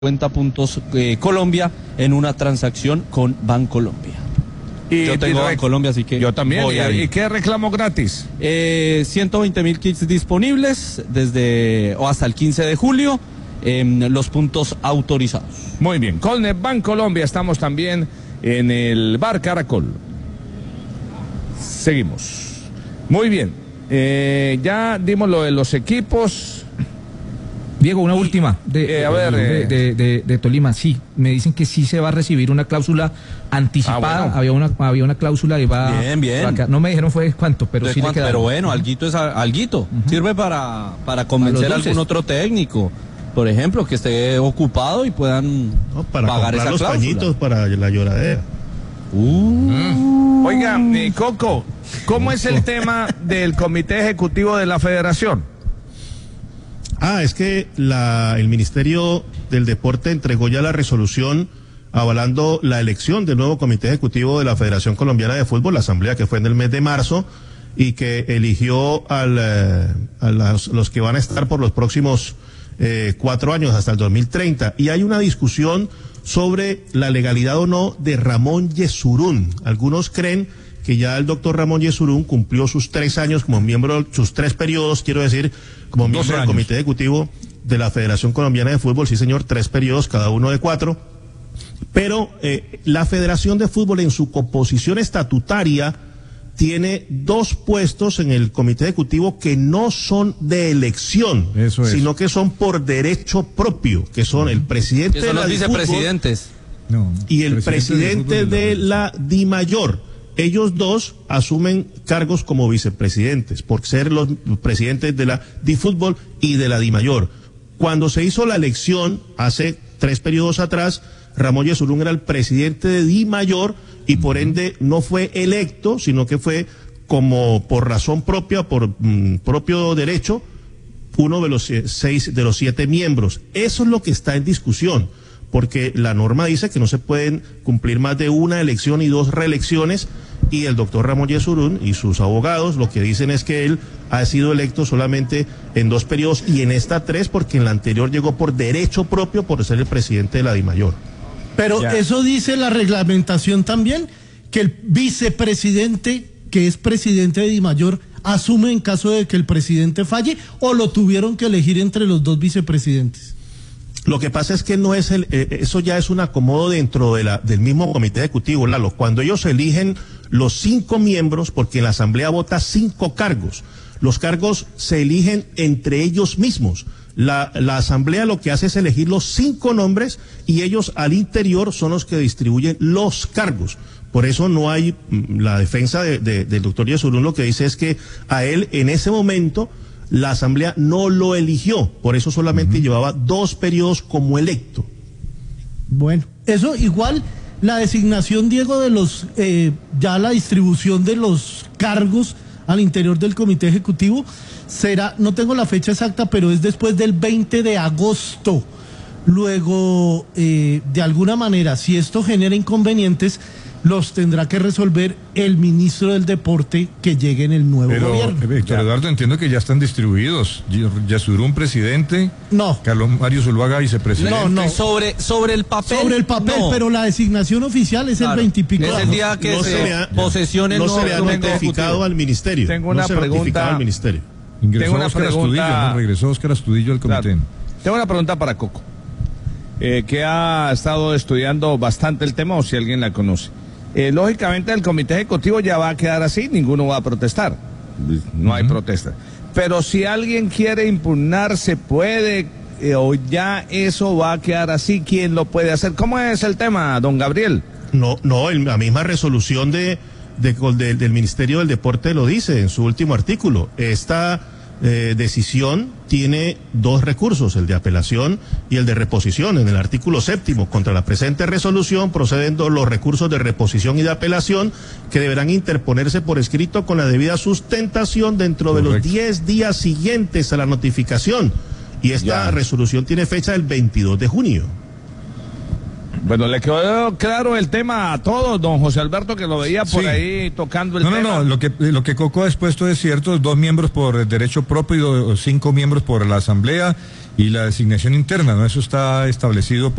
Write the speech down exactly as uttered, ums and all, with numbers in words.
cincuenta puntos eh, Colombia en una transacción con Bancolombia. Y yo tengo Bancolombia, así que yo también. voy ¿Y, ¿Y qué reclamo gratis? Eh, ciento veinte mil kits disponibles desde o hasta el quince de julio, eh, los puntos autorizados. Muy bien, con Bancolombia estamos también en el Bar Caracol. Seguimos. Muy bien, eh, ya dimos lo de los equipos. Diego, una última de, eh, a ver, de, de, de, de Tolima. Sí, me dicen que sí se va a recibir una cláusula anticipada. Ah, bueno. Había una había una cláusula de va. Bien, bien. Va, no me dijeron fue cuánto, pero sí cuánto, le Pero bueno, alguito es alguito. Uh-huh. Sirve para, para convencer a algún otro técnico, por ejemplo, que esté ocupado y puedan no, para pagar esa los cláusula. pañitos para la lloradera. Uh. Mm. Oiga, eh, Coco, ¿cómo es el tema del comité ejecutivo de la federación? Ah, es que la, el Ministerio del Deporte entregó ya la resolución avalando la elección del nuevo comité ejecutivo de la Federación Colombiana de Fútbol, la asamblea que fue en el mes de marzo y que eligió al, eh, a los, los que van a estar por los próximos eh, cuatro años hasta el dos mil treinta. Y hay una discusión sobre la legalidad o no de Ramón Yesurún. Algunos creen que ya el doctor Ramón Yesurún cumplió sus tres años como miembro, sus tres periodos, quiero decir, como miembro del Comité Ejecutivo de la Federación Colombiana de Fútbol, sí señor, tres periodos, cada uno de cuatro, pero eh, la Federación de Fútbol en su composición estatutaria tiene dos puestos en el Comité Ejecutivo que no son de elección, Eso es. sino que son por derecho propio, que son el presidente que son de la los vicepresidentes no, y el presidente, presidente de, de la DIMAYOR. Ellos dos asumen cargos como vicepresidentes por ser los presidentes de la DiFútbol y de la DIMAYOR. Cuando se hizo la elección hace tres periodos atrás, Ramón Yesurún era el presidente de DIMAYOR y por ende no fue electo, sino que fue como por razón propia, por mm, propio derecho, uno de los seis, de los siete miembros. Eso es lo que está en discusión, porque la norma dice que no se pueden cumplir más de una elección y dos reelecciones, y el doctor Ramón Yesurún y sus abogados lo que dicen es que él ha sido electo solamente en dos periodos y en esta tres, porque en la anterior llegó por derecho propio por ser el presidente de la DIMAYOR. Pero ya. Eso dice la reglamentación también, que el vicepresidente, que es presidente de DIMAYOR, asume en caso de que el presidente falle, o lo tuvieron que elegir entre los dos vicepresidentes. Lo que pasa es que no es el, eh, eso ya es un acomodo dentro de la, del mismo comité ejecutivo, Lalo. Cuando ellos eligen los cinco miembros, porque en la asamblea vota cinco cargos, los cargos se eligen entre ellos mismos. La, la asamblea lo que hace es elegir los cinco nombres y ellos al interior son los que distribuyen los cargos. Por eso no hay, la defensa de, de, del doctor Yesurún lo que dice es que a él en ese momento la asamblea no lo eligió, por eso solamente uh-huh. llevaba dos periodos como electo. Bueno, eso igual la designación, Diego, de los, eh, ya la distribución de los cargos al interior del comité ejecutivo será, no tengo la fecha exacta, pero es después del veinte de agosto. Luego, eh, de alguna manera, si esto genera inconvenientes, los tendrá que resolver el ministro del Deporte que llegue en el nuevo Pero, gobierno. Eh, Víctor Eduardo, entiendo que ya están distribuidos. Yesurún, presidente. No. Carlos Mario Zuluaga, vicepresidente. No, no. Sobre, sobre el papel. Sobre el papel, no. Pero la designación oficial es claro, el veintipico. Es el día que no se, se le ha, posesione no el se le ha notificado al ministerio. Tengo una no se pregunta. Al ministerio. Ingresó Tengo una Oscar pregunta. Astudillo, ¿no? Regresó Oscar Astudillo al comité. Claro. Tengo una pregunta para Coco, eh, que ha estado estudiando bastante el tema, o si alguien la conoce. Eh, lógicamente el comité ejecutivo ya va a quedar así, ninguno va a protestar, no uh-huh. hay protesta. Pero si alguien quiere impugnar, se puede, eh, o ya eso va a quedar así, ¿quién lo puede hacer? ¿Cómo es el tema, don Gabriel? No, no, el, la misma resolución de, de, de, del Ministerio del Deporte lo dice en su último artículo. Esta eh, decisión tiene dos recursos, el de apelación y el de reposición. En el artículo séptimo, contra la presente resolución proceden los recursos de reposición y de apelación que deberán interponerse por escrito con la debida sustentación dentro Correcto. de los diez días siguientes a la notificación. Y esta ya. resolución tiene fecha del veintidós de junio. Bueno, le quedó claro el tema a todos, don José Alberto, que lo veía por Sí. ahí tocando el No, tema. no, no, lo que, lo que Coco ha expuesto es cierto, dos miembros por derecho propio y do- cinco miembros por la asamblea y la designación interna, ¿no? Eso está establecido. Pues,